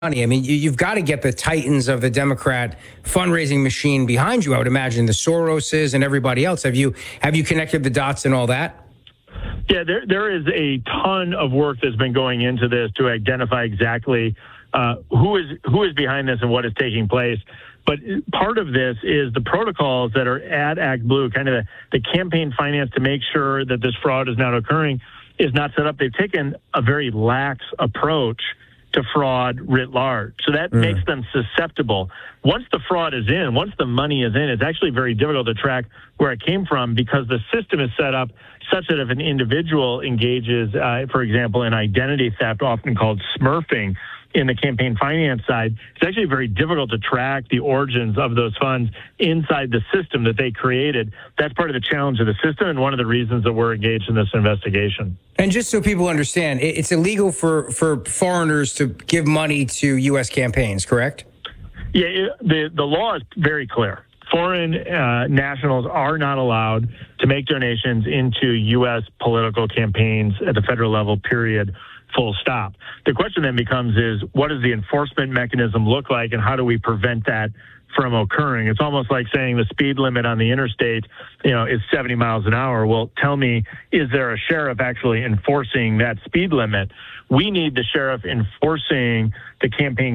money. I mean, you've got to get the titans of the Democrat fundraising machine behind you. I would imagine the Soroses and everybody else. Have you connected the dots and all that? Yeah, there is a ton of work that's been going into this to identify exactly who is behind this and what is taking place. But part of this is the protocols that are at ActBlue, kind of the campaign finance to make sure that this fraud is not occurring, is not set up. They've taken a very lax approach to fraud writ large. So that makes them susceptible. Once the fraud is in, once the money is in, it's actually very difficult to track where it came from because the system is set up such that if an individual engages, for example, in identity theft, often called smurfing, in the campaign finance side, it's actually very difficult to track the origins of those funds inside the system that they created. That's part of the challenge of the system and one of the reasons that we're engaged in this investigation. And just so people understand, it's illegal for foreigners to give money to U.S. campaigns, correct? Yeah, the law is very clear. Foreign nationals are not allowed to make donations into U.S. political campaigns at the federal level, period. Full stop. The question then becomes is what does the enforcement mechanism look like and how do we prevent that from occurring? It's almost like saying the speed limit on the interstate, is 70 miles an hour. Well, tell me, is there a sheriff actually enforcing that speed limit? We need the sheriff enforcing the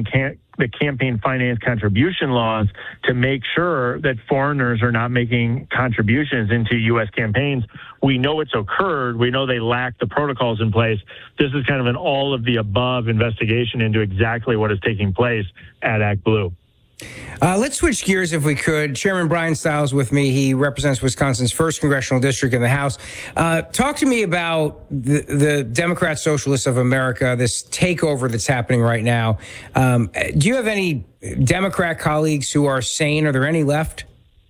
campaign finance contribution laws to make sure that foreigners are not making contributions into U.S. campaigns. We know it's occurred. We know they lack the protocols in place. This is kind of an all of the above investigation into exactly what is taking place at ActBlue. Let's switch gears if we could. Chairman Bryan Stiles with me. He represents Wisconsin's 1st Congressional District in the House. Talk to me about the Democrat Socialists of America, this takeover that's happening right now. Do you have any Democrat colleagues who are sane? Are there any left?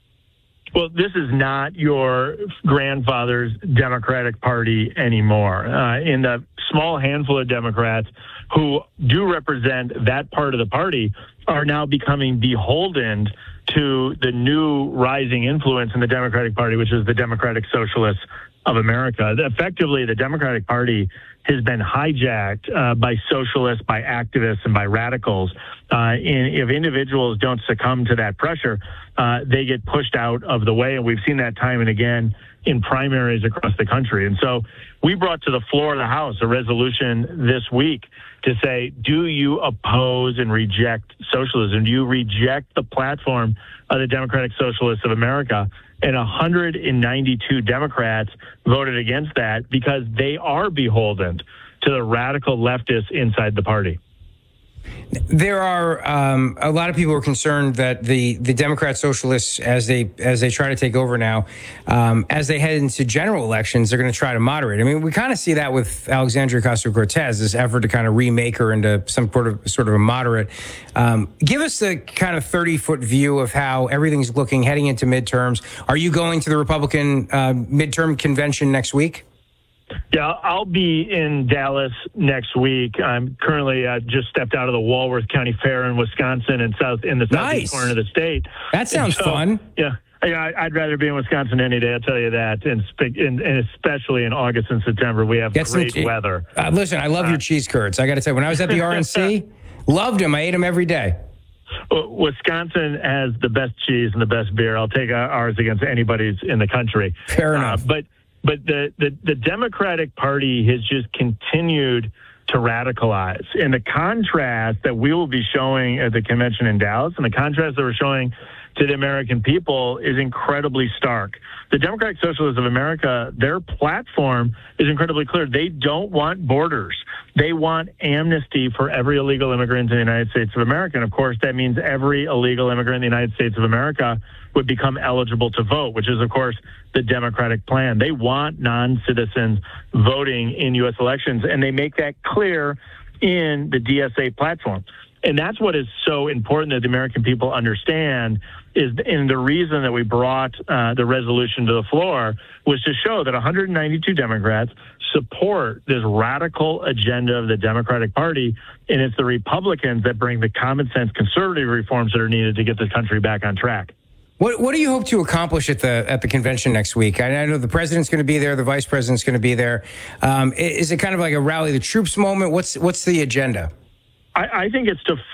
Well, this is not your grandfather's Democratic Party anymore. In the small handful of Democrats who do represent that part of the party are now becoming beholden to the new rising influence in the Democratic Party, which is the Democratic Socialists of America. Effectively, the Democratic Party has been hijacked by socialists, by activists, and by radicals. And if individuals don't succumb to that pressure, they get pushed out of the way. And we've seen that time and again in primaries across the country. And so we brought to the floor of the House a resolution this week to say, do you oppose and reject socialism? Do you reject the platform of the Democratic Socialists of America? And 192 Democrats voted against that because they are beholden to the radical leftists inside the party. There are a lot of people are concerned that the Democrat Socialists, as they try to take over now, as they head into general elections, they're going to try to moderate. I mean, we kind of see that with Alexandria Ocasio-Cortez, this effort to kind of remake her into some sort of a moderate. Give us a kind of 30-foot view of how everything's looking heading into midterms. Are you going to the Republican midterm convention next week? Yeah, I'll be in Dallas next week. I'm currently just stepped out of the Walworth County Fair in Wisconsin and in the southeast corner of the state. That sounds fun. Yeah, I'd rather be in Wisconsin any day. I'll tell you that, and especially in August and September, we have great weather. Listen, I love your cheese curds. I got to say, when I was at the RNC, loved them. I ate them every day. Wisconsin has the best cheese and the best beer. I'll take ours against anybody's in the country. Fair enough. But the Democratic Party has just continued to radicalize. And the contrast that we will be showing at the convention in Dallas and the contrast that we're showing to the American people is incredibly stark. The Democratic Socialists of America, their platform is incredibly clear. They don't want borders. They want amnesty for every illegal immigrant in the United States of America. And of course, that means every illegal immigrant in the United States of America would become eligible to vote, which is, of course, the Democratic plan. They want non-citizens voting in U.S. elections, and they make that clear in the DSA platform. And that's what is so important that the American people understand and the reason that we brought the resolution to the floor was to show that 192 Democrats support this radical agenda of the Democratic Party, and it's the Republicans that bring the common sense conservative reforms that are needed to get this country back on track. What do you hope to accomplish at the convention next week? I know the president's going to be there, the vice president's going to be there. Is it kind of like a rally the troops moment? What's the agenda? I think it's to